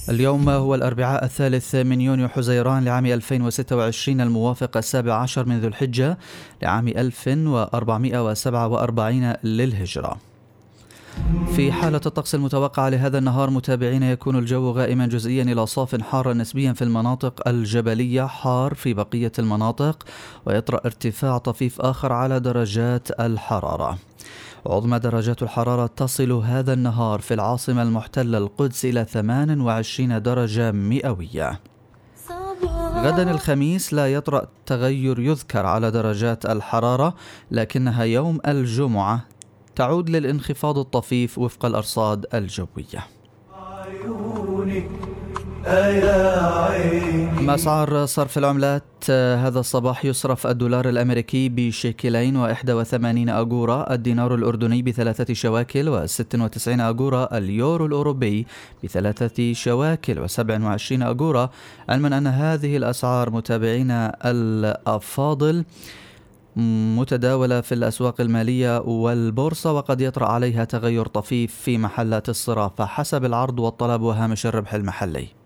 اليوم هو الأربعاء 3 يونيو لعام 2026 الموافق 17 من ذو الحجة لعام 1447 للهجرة. في حالة الطقس المتوقعة لهذا النهار متابعين، يكون الجو غائما جزئيا إلى صاف حارا نسبيا في المناطق الجبلية، حار في بقية المناطق، ويطرأ ارتفاع طفيف آخر على درجات الحرارة. عظمى درجات الحرارة تصل هذا النهار في العاصمة المحتلة القدس إلى 28 درجة مئوية. غدا الخميس لا يطرأ تغير يذكر على درجات الحرارة، لكنها يوم الجمعة تعود للانخفاض الطفيف وفق الأرصاد الجوية. أما أسعار صرف العملات هذا الصباح: يصرف الدولار الأمريكي ب2.81 الدينار الأردني ب3 شواكل و96 اليورو الأوروبي ب3 شواكل و27 علما أن هذه الأسعار متابعينا الأفاضل متداولة في الأسواق المالية والبورصة، وقد يطرأ عليها تغير طفيف في محلات الصرافة حسب العرض والطلب وهامش الربح المحلي.